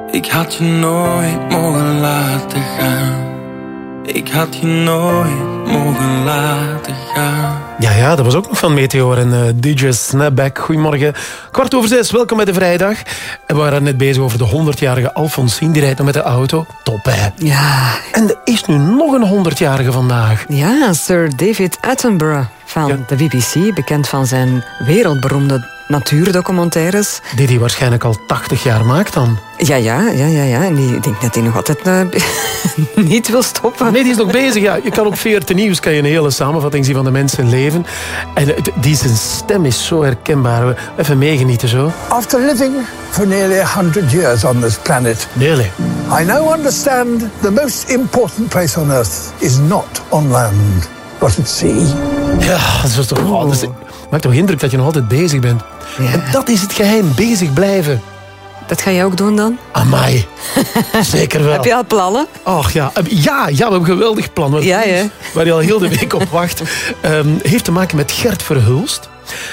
Ik had je nooit mogen laten gaan. Ik had je nooit mogen laten gaan. Ja, dat was ook nog van Meteor en DJ Snapback. Goedemorgen, 6:15, welkom bij de vrijdag. En we waren net bezig over de 100-jarige Alfonsine. Die rijdt nog met de auto. Top, hè? Ja. En er is nu nog een 100-jarige vandaag. Ja, Sir David Attenborough van de BBC. Bekend van zijn wereldberoemde natuurdocumentaires. Die hij waarschijnlijk al 80 jaar maakt dan. Ja. En ik denk dat hij nog altijd niet wil stoppen. Nee, die is nog bezig. Ja. Je kan op VRT Nieuws kan je een hele samenvatting zien van de mensen leven. En zijn stem is zo herkenbaar. Even meegenieten zo. After living for nearly 100 years on this planet, Nearly. I now understand the most important place on earth is not on land, but at sea. Ja, dat is toch... maakt toch indruk dat je nog altijd bezig bent. Ja. En dat is het geheim, bezig blijven. Dat ga jij ook doen dan? Amai, zeker wel. Heb je al plannen? Och ja, we hebben een geweldig plan. Waar je al heel de week op wacht. Heeft te maken met Gert Verhulst.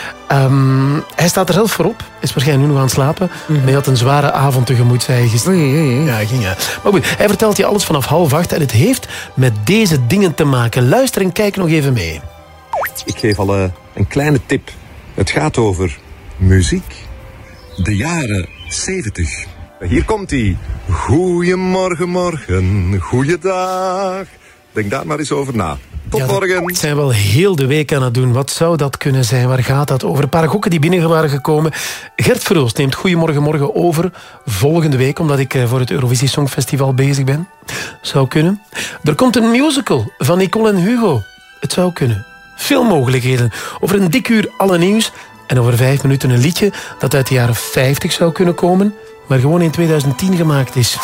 Hij staat er zelf voorop. Is waarschijnlijk nu nog aan het slapen. En hij had een zware avond tegemoet, zei hij gisteren. Oei. Ja, ging ja. Maar goed, hij vertelt je alles vanaf 7:30. En het heeft met deze dingen te maken. Luister en kijk nog even mee. Ik geef al een kleine tip. Het gaat over muziek. De jaren 70. Hier komt hij. Goeiemorgen, morgen, goeiedag. Denk daar maar eens over na. Tot morgen. We zijn wel heel de week aan het doen. Wat zou dat kunnen zijn? Waar gaat dat over? Een paar gokken die binnen waren gekomen. Gert Verhulst neemt Goeiemorgen Morgen over volgende week, omdat ik voor het Eurovisie Songfestival bezig ben. Zou kunnen. Er komt een musical van Nicole en Hugo. Het zou kunnen. Veel mogelijkheden. Over een dik uur alle nieuws. En over 5 minuten een liedje dat uit de jaren 50 zou kunnen komen, maar gewoon in 2010 gemaakt is.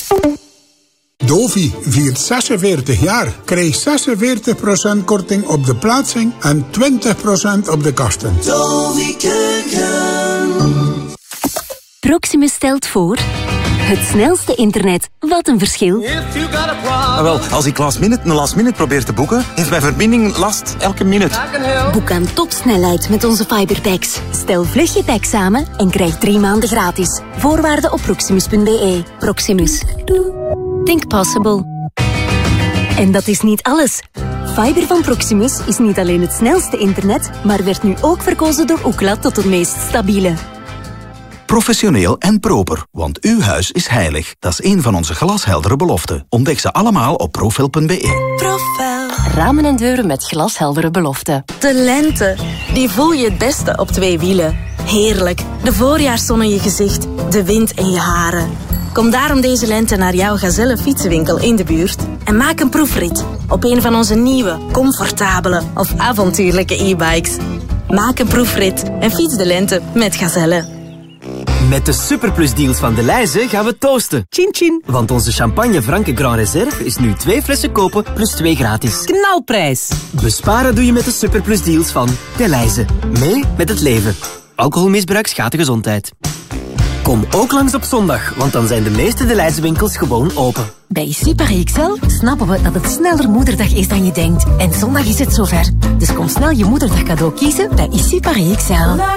Dovi viert 46 jaar. Krijg 46% korting op de plaatsing en 20% op de kosten. Dovi Keuken. Proximus stelt voor... Het snelste internet. Wat een verschil. Wel, als ik last minute probeer te boeken, heeft mijn verbinding last elke minuut. Boek aan topsnelheid met onze fiberpacks. Stel vlug je pack samen en krijg 3 maanden gratis. Voorwaarden op proximus.be. Proximus. Think possible. En dat is niet alles. Fiber van Proximus is niet alleen het snelste internet, maar werd nu ook verkozen door Ookla tot het meest stabiele. Professioneel en proper, want uw huis is heilig. Dat is een van onze glasheldere beloften. Ontdek ze allemaal op profel.be. Profel. Ramen en deuren met glasheldere beloften. De lente, die voel je het beste op 2 wielen. Heerlijk, de voorjaarszon in je gezicht, de wind in je haren. Kom daarom deze lente naar jouw Gazelle fietsenwinkel in de buurt en maak een proefrit op een van onze nieuwe, comfortabele of avontuurlijke e-bikes. Maak een proefrit en fiets de lente met Gazelle. Met de superplusdeals van Delhaize gaan we toosten. Chin chin. Want onze champagne Franke Grand Reserve is nu 2 flessen kopen plus 2 gratis. Knalprijs. Besparen doe je met de superplusdeals van Delhaize. Mee met het leven. Alcoholmisbruik schaadt de gezondheid. Kom ook langs op zondag, want dan zijn de meeste Delhaize winkels gewoon open. Bij Super XL snappen we dat het sneller moederdag is dan je denkt. En zondag is het zover. Dus kom snel je moederdag cadeau kiezen bij Super XL.